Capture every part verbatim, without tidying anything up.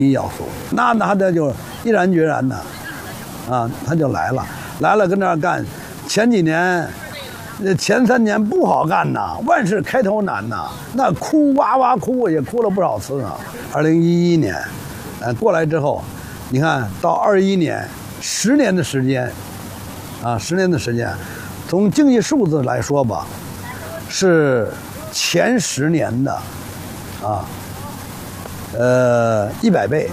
一要素，那那他就毅然决然的，啊，他就来了，来了跟那儿干。前几年，前三年不好干呐，万事开头难呐，那哭哇哇哭也哭了不少次呢。二零一一年，呃，过来之后，你看到二一年，十年的时间，啊，十年的时间，从经济数字来说吧，是前十年的，啊。呃，一百倍。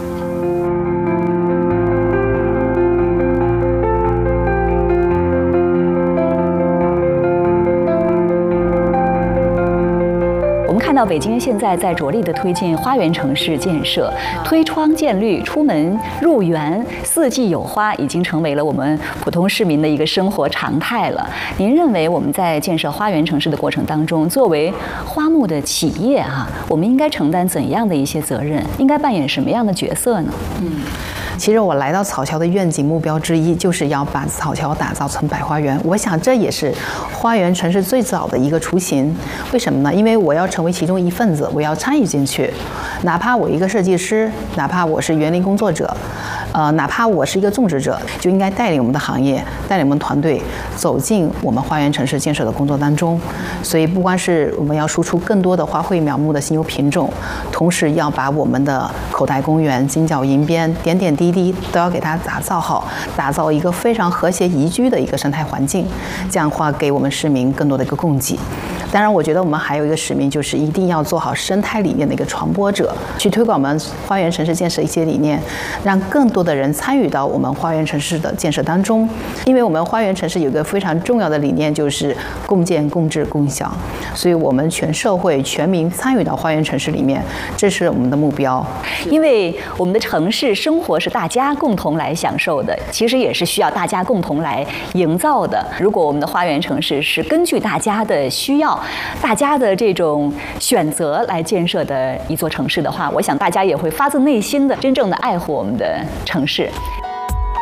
我们看到北京现在在着力的推进花园城市建设，推窗见绿，出门入园，四季有花，已经成为了我们普通市民的一个生活常态了。您认为我们在建设花园城市的过程当中，作为花木的企业哈、啊，我们应该承担怎样的一些责任？应该扮演什么样的角色呢？ 嗯。其实我来到草桥的愿景目标之一，就是要把草桥打造成百花园。我想这也是花园城市最早的一个雏形。为什么呢？因为我要成为其中一份子，我要参与进去。哪怕我一个设计师，哪怕我是园林工作者，呃，哪怕我是一个种植者，就应该带领我们的行业，带领我们团队走进我们花园城市建设的工作当中。所以，不光是我们要输出更多的花卉苗木的新优品种，同时要把我们的口袋公园、金角银边、点点滴滴都要给它打造好，打造一个非常和谐宜居的一个生态环境，这样的话给我们市民更多的一个供给。当然，我觉得我们还有一个使命，就是一定要做好生态理念的一个传播者，去推广我们花园城市建设一些理念，让更多的人参与到我们花园城市的建设当中。因为我们花园城市有一个非常重要的理念，就是共建、共治、共享，所以我们全社会、全民参与到花园城市里面，这是我们的目标。 因为我们的城市生活是大家共同来享受的，其实也是需要大家共同来营造的。如果我们的花园城市是根据大家的需要、大家的这种选择来建设的一座城市的话，我想大家也会发自内心的真正的爱护我们的城市。